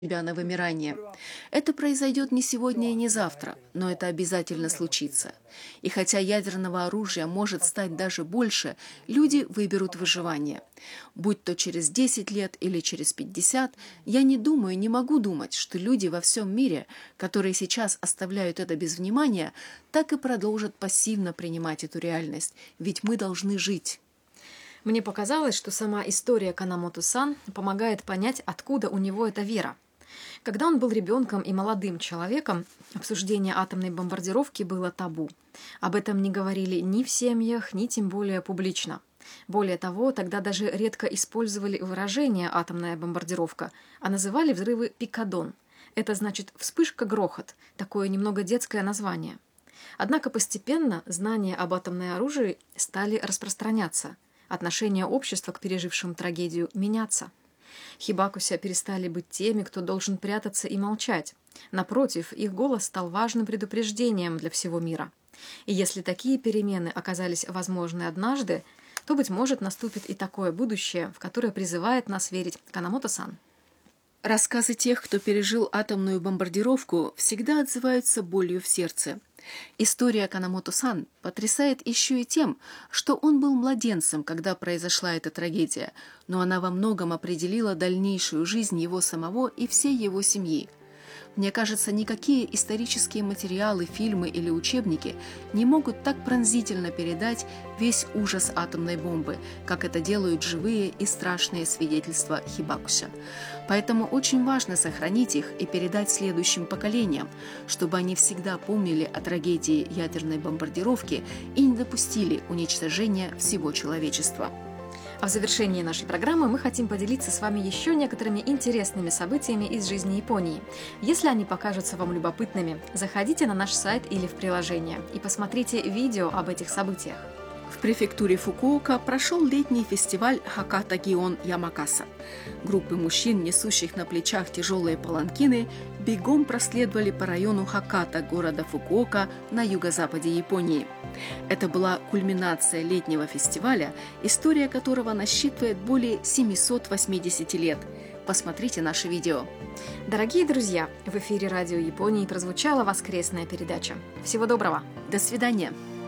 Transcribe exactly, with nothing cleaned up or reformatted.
себя на вымирание. Это произойдет не сегодня и не завтра, но это обязательно случится. И хотя ядерного оружия может стать даже больше, люди выберут выживание. Будь то через десять лет или через пятьдесят, я не думаю, не могу думать, что люди во всем мире, которые сейчас оставляют это без внимания, так и продолжат пассивно принимать эту реальность, ведь мы должны жить. Мне показалось, что сама история Канамото-сан помогает понять, откуда у него эта вера. Когда он был ребенком и молодым человеком, обсуждение атомной бомбардировки было табу. Об этом не говорили ни в семьях, ни тем более публично. Более того, тогда даже редко использовали выражение «атомная бомбардировка», а называли взрывы «пикадон». Это значит «вспышка-грохот», такое немного детское название. Однако постепенно знания об атомном оружии стали распространяться. Отношение общества к пережившим трагедию меняться. Хибакуся перестали быть теми, кто должен прятаться и молчать. Напротив, их голос стал важным предупреждением для всего мира. И если такие перемены оказались возможны однажды, то, быть может, наступит и такое будущее, в которое призывает нас верить Канамото-сан. Рассказы тех, кто пережил атомную бомбардировку, всегда отзываются болью в сердце. История Канамото-сан потрясает еще и тем, что он был младенцем, когда произошла эта трагедия, но она во многом определила дальнейшую жизнь его самого и всей его семьи. Мне кажется, никакие исторические материалы, фильмы или учебники не могут так пронзительно передать весь ужас атомной бомбы, как это делают живые и страшные свидетельства Хибакуся. Поэтому очень важно сохранить их и передать следующим поколениям, чтобы они всегда помнили о трагедии ядерной бомбардировки и не допустили уничтожения всего человечества. А в завершении нашей программы мы хотим поделиться с вами еще некоторыми интересными событиями из жизни Японии. Если они покажутся вам любопытными, заходите на наш сайт или в приложение и посмотрите видео об этих событиях. В префектуре Фукуока прошел летний фестиваль Хаката Гион Ямакаса. Группы мужчин, несущих на плечах тяжелые паланкины, бегом проследовали по району Хаката города Фукуока на юго-западе Японии. Это была кульминация летнего фестиваля, история которого насчитывает более семьсот восемьдесят лет. Посмотрите наше видео. Дорогие друзья, в эфире Радио Японии прозвучала воскресная передача. Всего доброго! До свидания!